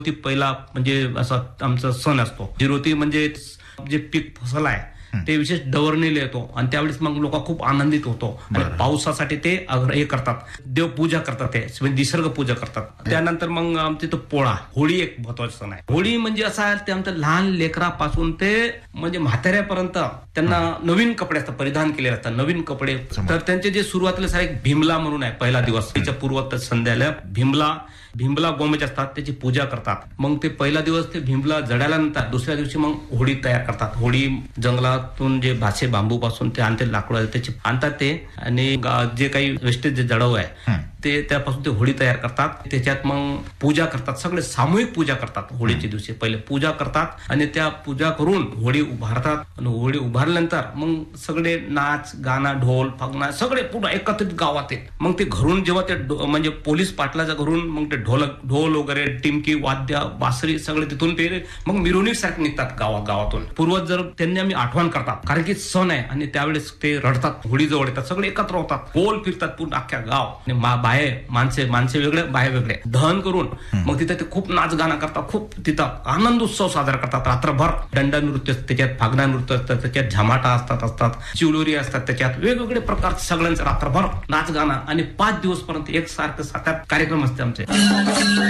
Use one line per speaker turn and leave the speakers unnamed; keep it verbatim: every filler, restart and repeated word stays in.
ती पहिला म्हणजे असा आमचा सण असतो. जिरोती म्हणजे जे पीक फसल आहे ते विशेष डवरणीला येतो आणि त्यावेळेस मग लोक खूप आनंदित होतो आणि पावसासाठी ते हे करतात, देवपूजा करतात, ते निसर्ग पूजा करतात. त्यानंतर मग आमच्या इथं पोळा, होळी एक महत्वाचा सण आहे. होळी म्हणजे असं आहे ते आमच्या लहान लेकरापासून ते म्हणजे म्हाताऱ्यापर्यंत त्यांना नवीन कपडे असतात, परिधान केले असतात, नवीन कपडे. तर त्यांचे जे सुरुवातीला सारे भीमला म्हणून आहे पहिला दिवस, तिच्या पूर्व संध्याला भीमला भीमला गोमेज असतात, त्याची पूजा करतात. मग ते पहिला दिवस ते भीमला जळाल्यानंतर दुसऱ्या दिवशी मग होळी तयार करतात. होळी जंगलातून जे भाचे बांबू पासून ते आणते, लाकूड त्याची आणतात ते, आणि जे काही वेस्टेज जे जडव आहे ते त्यापासून ते होळी तयार करतात. त्याच्यात मग पूजा करतात, सगळे सामूहिक पूजा करतात. होळीच्या दिवशी पहिले पूजा करतात आणि त्या पूजा करून होळी उभारतात. आणि होळी उभारल्यानंतर मग सगळे नाच गाणं ढोल फगना सगळे पूर्ण एकत्रित गावात येत. मग ते घरून जेव्हा ते म्हणजे पोलीस पाटलाच्या घरून मग ते ढोल ढोल वगैरे टिमकी वाद्य बासरी सगळे तिथून ते मग मिरवणूक सारखे निघतात गावा गावातून. पूर्वज जर त्यांनी आम्ही आठवण करतात, कारण की सण आहे आणि त्यावेळेस ते रडतात, होळी जवळ येतात, सगळे एकत्र होतात, गोल फिरतात पूर्ण अख्ख्या गाव. आणि बाहे माणसे माणसे वेगळे बाहे वेगळे दहन करून मग तिथे ते खूप नाच गाणं करतात, खूप तिथं आनंद उत्सव साजरा करतात रात्रभर. दंड नृत्य, त्याच्यात फागणा नृत्य असतात, त्याच्यात झमाटा असतात असतात चिवलोरी असतात, त्याच्यात वेगवेगळे प्रकारचे सगळ्यांचं रात्रभर नाच गाणं आणि पाच दिवस पर्यंत एक सारखं सात कार्यक्रम असते आमचे.